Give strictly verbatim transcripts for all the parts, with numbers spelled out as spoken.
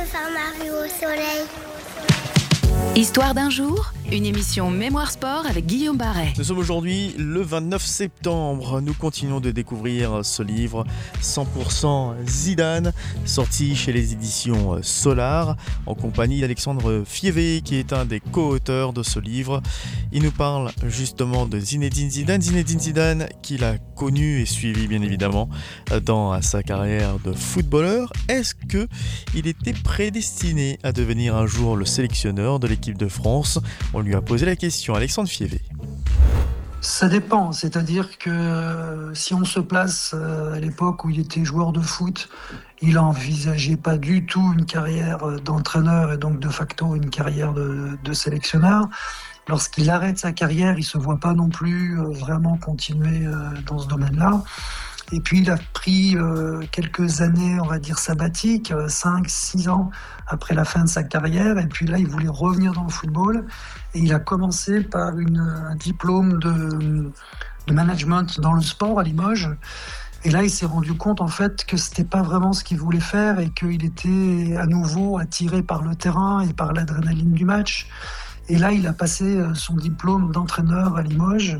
veux faire Marie au soleil. Histoire d'un jour, une émission Mémoire Sport avec Guillaume Barret. Nous sommes aujourd'hui le vingt-neuf septembre. Nous continuons de découvrir ce livre cent pour cent Zidane, sorti chez les éditions Solar, en compagnie d'Alexandre Fievé, qui est un des co-auteurs de ce livre. Il nous parle justement de Zinedine Zidane. Zinedine Zidane, qu'il a connu et suivi bien évidemment dans sa carrière de footballeur. Est-ce qu'il était prédestiné à devenir un jour le sélectionneur de l'équipe de France? On lui a posé la question. Alexandre Fievé. Ça dépend, c'est-à-dire que si on se place à l'époque où il était joueur de foot, il n'envisageait pas du tout une carrière d'entraîneur et donc de facto une carrière de, de sélectionneur. Lorsqu'il arrête sa carrière, il ne se voit pas non plus vraiment continuer dans ce domaine-là. Et puis il a pris euh, quelques années, on va dire, sabbatiques, cinq six ans après la fin de sa carrière. Et puis là, il voulait revenir dans le football. Et il a commencé par une, un diplôme de, de management dans le sport à Limoges. Et là, il s'est rendu compte en fait que c'était pas vraiment ce qu'il voulait faire et qu'il était à nouveau attiré par le terrain et par l'adrénaline du match. Et là, il a passé son diplôme d'entraîneur à Limoges.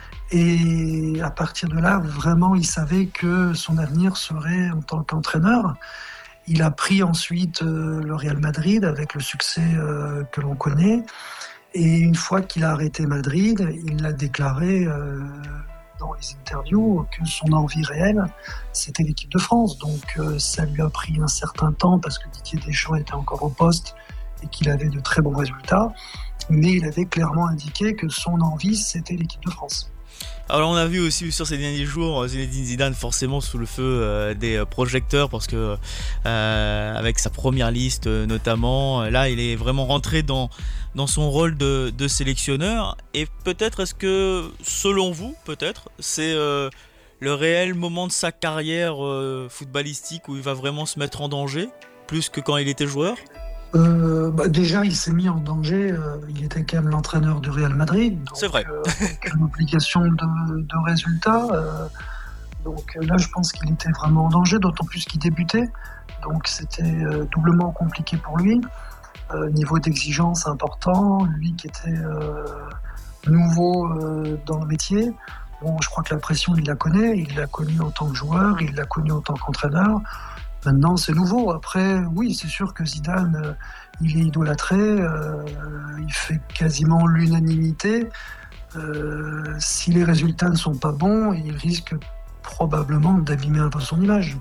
Et à partir de là, vraiment, il savait que son avenir serait en tant qu'entraîneur. Il a pris ensuite euh, le Real Madrid avec le succès euh, que l'on connaît. Et une fois qu'il a arrêté Madrid, il a déclaré euh, dans les interviews que son envie réelle, c'était l'équipe de France. Donc euh, ça lui a pris un certain temps parce que Didier Deschamps était encore au poste et qu'il avait de très bons résultats. Mais il avait clairement indiqué que son envie, c'était l'équipe de France. Alors on a vu aussi sur ces derniers jours Zinedine Zidane forcément sous le feu euh, des projecteurs parce que euh, avec sa première liste euh, notamment, là il est vraiment rentré dans, dans son rôle de, de sélectionneur. Et peut-être est-ce que selon vous peut-être c'est euh, le réel moment de sa carrière euh, footballistique où il va vraiment se mettre en danger plus que quand il était joueur? Euh, bah déjà, il s'est mis en danger. Euh, il était quand même l'entraîneur du Real Madrid. Donc, c'est vrai. Euh, une obligation de, de résultat. Euh, donc là, je pense qu'il était vraiment en danger, d'autant plus qu'il débutait. Donc c'était euh, doublement compliqué pour lui. Euh, niveau d'exigence important. Lui qui était euh, nouveau euh, dans le métier. Bon, je crois que la pression, il la connaît. Il l'a connue en tant que joueur, il l'a connue en tant qu'entraîneur. Maintenant, c'est nouveau. Après, oui, c'est sûr que Zidane, euh, il est idolâtré. Euh, il fait quasiment l'unanimité. Euh, si les résultats ne sont pas bons, il risque probablement d'abîmer un peu son image.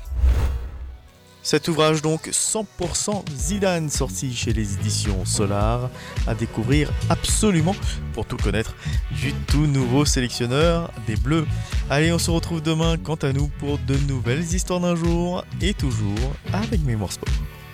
Cet ouvrage donc cent pour cent Zidane, sorti chez les éditions Solar, à découvrir absolument pour tout connaître du tout nouveau sélectionneur des Bleus. Allez, on se retrouve demain quant à nous pour de nouvelles histoires d'un jour et toujours avec Mémoire Sport.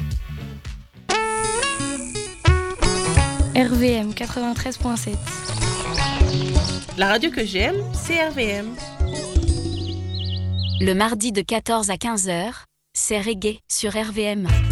R V M quatre-vingt-treize virgule sept. La radio que j'aime, c'est R V M. Le mardi de quatorze à quinze heures, c'est Reggae sur R V M.